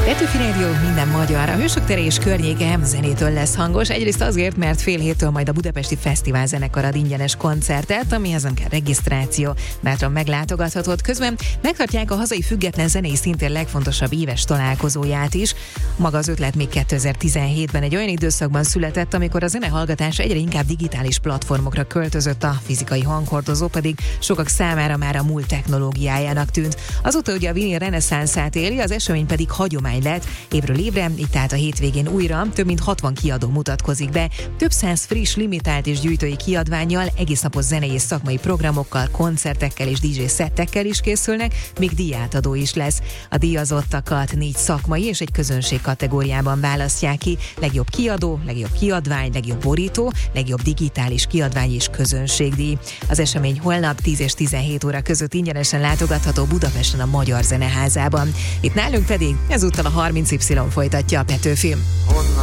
Petőfi Rádió, minden magyar. A Hősök tere és környéke zenétől lesz hangos. Egyrészt azért, mert fél héttől majd a Budapesti Fesztivál zenekar ad ingyenes koncertet, amihez nem kell regisztráció, bátran meglátogathatod. Közben megtartják a hazai független zenei színtér legfontosabb éves találkozóját is. Maga az ötlet még 2017-ben egy olyan időszakban született, amikor a zenehallgatás egyre inkább digitális platformokra költözött, a fizikai hanghordozó pedig sokak számára már a múlt technológiájának tűnt. Azóta ugye a vinil reneszánszát éli, az esemény pedig hagyomány lett. Évről évre, itt tehát a hétvégén újra több mint 60 kiadó mutatkozik be, több száz friss, limitált és gyűjtői kiadvánnyal, egésznapos zenei és szakmai programokkal, koncertekkel és DJ szettekkel is készülnek, még díjátadó is lesz. A díjazottakat 4 szakmai és egy közönség kategóriában választják ki: legjobb kiadó, legjobb kiadvány, legjobb borító, legjobb digitális kiadvány és közönségdíj. Az esemény holnap 10 és 17 óra között ingyenesen látogatható Budapesten a Magyar Zeneházában. Itt nálunk pedig ezúttal a 30Y folytatja a Petőfi.